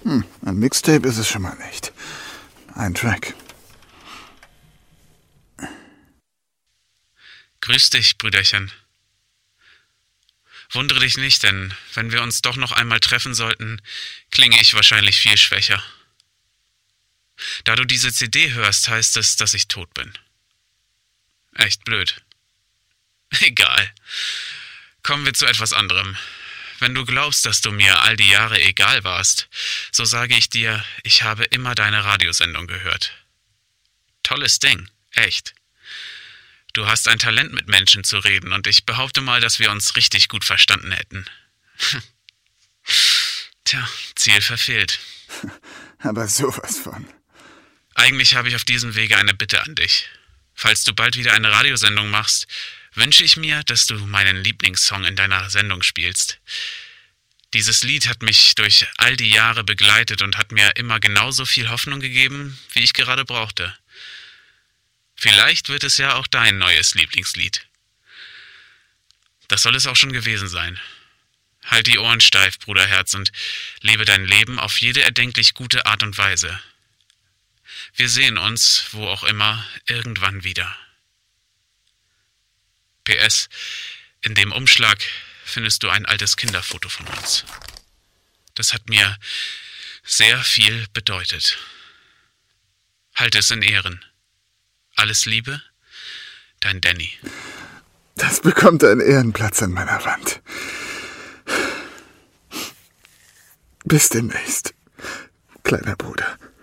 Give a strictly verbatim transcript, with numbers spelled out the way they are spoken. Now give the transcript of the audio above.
Hm, ein Mixtape ist es schon mal nicht. Ein Track. Grüß dich, Brüderchen. Wundere dich nicht, denn wenn wir uns doch noch einmal treffen sollten, klinge ich wahrscheinlich viel schwächer. Da du diese C D hörst, heißt es, dass ich tot bin. Echt blöd. Egal. Kommen wir zu etwas anderem. Wenn du glaubst, dass du mir all die Jahre egal warst, so sage ich dir, ich habe immer deine Radiosendung gehört. Tolles Ding, echt. Du hast ein Talent, mit Menschen zu reden, und ich behaupte mal, dass wir uns richtig gut verstanden hätten. Tja, Ziel verfehlt. Aber sowas von. Eigentlich habe ich auf diesem Wege eine Bitte an dich. Falls du bald wieder eine Radiosendung machst, wünsche ich mir, dass du meinen Lieblingssong in deiner Sendung spielst. Dieses Lied hat mich durch all die Jahre begleitet und hat mir immer genauso viel Hoffnung gegeben, wie ich gerade brauchte. Vielleicht wird es ja auch dein neues Lieblingslied. Das soll es auch schon gewesen sein. Halt die Ohren steif, Bruderherz, und lebe dein Leben auf jede erdenklich gute Art und Weise. Wir sehen uns, wo auch immer, irgendwann wieder. P S. In dem Umschlag findest du ein altes Kinderfoto von uns. Das hat mir sehr viel bedeutet. Halte es in Ehren. Alles Liebe, dein Danny. Das bekommt einen Ehrenplatz an meiner Wand. Bis demnächst, kleiner Bruder.